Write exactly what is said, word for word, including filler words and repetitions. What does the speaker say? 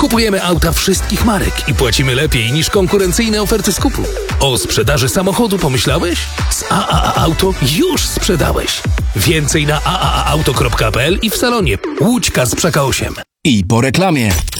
Kupujemy auta wszystkich marek i płacimy lepiej niż konkurencyjne oferty skupu. O sprzedaży samochodu pomyślałeś? Z A A A Auto już sprzedałeś. Więcej na a a a auto kropka p l i w salonie Łódź Kacprzaka osiem. I po reklamie.